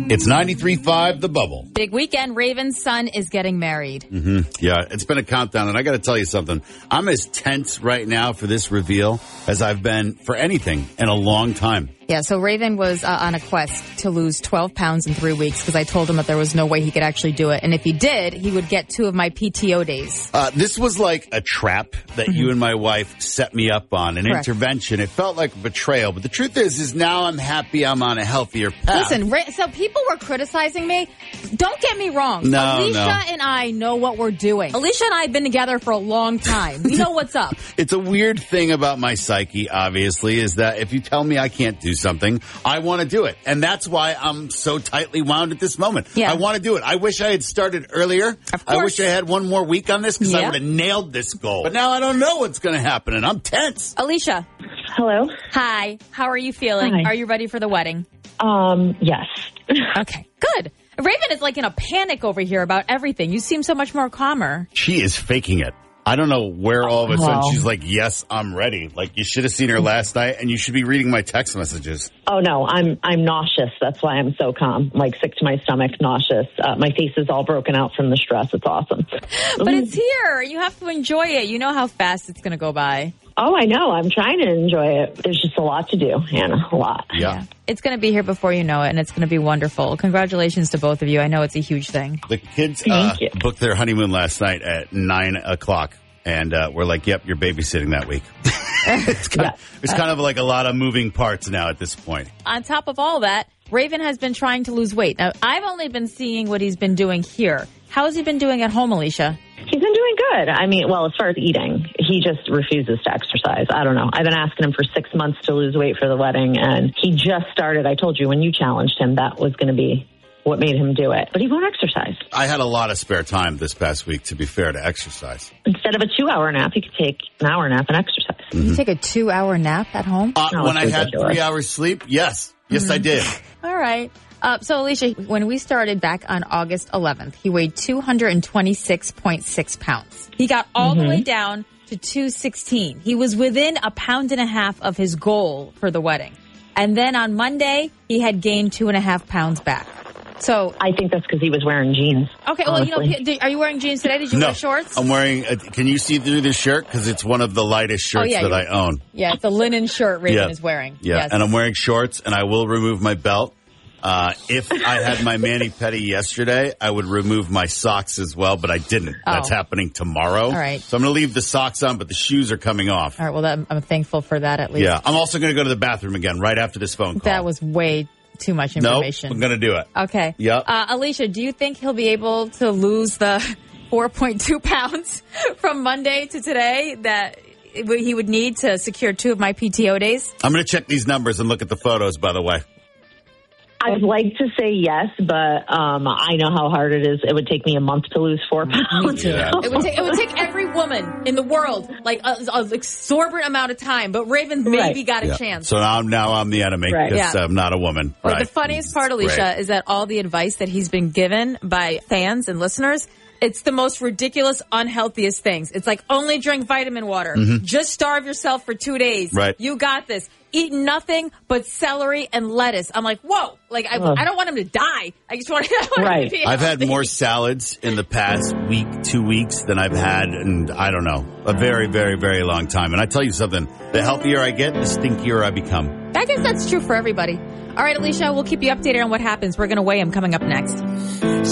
It's 93.5 The Bubble. Big weekend. Raven's son is getting married. Yeah, it's been a countdown, and I got to tell you something. I'm as tense right now for this reveal as I've been for anything in a long time. Yeah, so Raven was on a quest to lose 12 pounds in 3 weeks because I told him that there was no way he could actually do it. And if he did, he would get 2 of my PTO days. This was like a trap that you and my wife set me up on, an Correct. intervention. It felt like a betrayal. But the truth is now I'm happy I'm on a healthier path. Listen, so people were criticizing me. Don't get me wrong. No, Alicia no. and I know what we're doing. Alicia and I have been together for a long time. We know what's up. It's a weird thing about my psyche, obviously, is that if you tell me I can't do something, I want to do it. And that's why I'm so tightly wound at this moment. Yeah. I want to do it. I wish I had started earlier. Of I course. wish I had one more week on this because I Yeah. would have nailed this goal. But now I don't know what's going to happen, and I'm tense. Alicia, Hello. hi. How are you feeling? Hi. Are you ready for the wedding? Yes. Okay, good. Raven is like in a panic over here about everything. You seem so much more calmer. She is faking it. I don't know where all of a sudden Oh. she's like, yes, I'm ready. Like, you should have seen her last night, and you should be reading my text messages. Oh no, I'm nauseous. That's why I'm so calm. Like sick to my stomach, nauseous. My face is all broken out from the stress. It's awesome. But it's here. You have to enjoy it. You know how fast it's going to go by. Oh, I know. I'm trying to enjoy it. There's just a lot to do, Hannah. A lot. Yeah. It's going to be here before you know it, and it's going to be wonderful. Congratulations to both of you. I know it's a huge thing. The kids Thank you. booked their honeymoon last night at 9 o'clock. And we're like, yep, you're babysitting that week. It's kind of like a lot of moving parts now at this point. On top of all that, Raven has been trying to lose weight. Now, I've only been seeing what he's been doing here. How has he been doing at home, Alicia? He's been doing good. I mean, well, as far as eating, he just refuses to exercise. I don't know. I've been asking him for 6 months to lose weight for the wedding, and he just started. I told you when you challenged him, that was going to be what made him do it. But he won't exercise. I had a lot of spare time this past week, to be fair, to exercise. Instead of a 2-hour nap, he could take an hour nap and exercise. You take a 2-hour nap at home? No, When it's I had ridiculous. 3 hours sleep, yes. Yes, I did. All right. So, Alicia, when we started back on August 11th, he weighed 226.6 pounds. He got all the way down to 216. He was within 1.5 pounds of his goal for the wedding. And then on Monday, he had gained 2.5 pounds back. So, I think that's because he was wearing jeans. okay, well, honestly. are you wearing jeans today? Did you wear shorts? I'm wearing, can you see through this shirt? Because it's one of the lightest shirts yeah, that I own. Yeah, it's a linen shirt Raven Yeah. is wearing. Yeah, Yes. and I'm wearing shorts, and I will remove my belt. If I had my mani-pedi yesterday, I would remove my socks as well, but I didn't. That's happening tomorrow. All right. So I'm going to leave the socks on, but the shoes are coming off. All right, well, I'm thankful for that at least. Yeah, I'm also going to go to the bathroom again right after this phone call. That was way too much Nope, information. I'm going to do it. Okay. Yep. Alicia, do you think he'll be able to lose the 4.2 pounds from Monday to today that he would need to secure 2 of my PTO days? I'm going to check these numbers and look at the photos, by the way. I'd like to say yes, but I know how hard it is. It would take me a month to lose 4 pounds. Yeah. It would take every woman in the world like an exorbitant amount of time, but Raven maybe got a Yeah. chance. So now I'm the enemy Right. because Yeah. I'm not a woman. Well, right. the funniest part, Alicia, Great. is that all the advice that he's been given by fans and listeners, it's the most ridiculous, unhealthiest things. It's like only drink vitamin water. Just starve yourself for 2 days. Right. You got this. Eat nothing but celery and lettuce. I'm like, whoa. Like, I don't want him to die. I just want him to be I've had healthy. more salads in the past week, 2 weeks than I've had in, I don't know, a very, very, very long time. And I tell you something, the healthier I get, the stinkier I become. I guess that's true for everybody. All right, Alicia, we'll keep you updated on what happens. We're going to weigh him coming up next.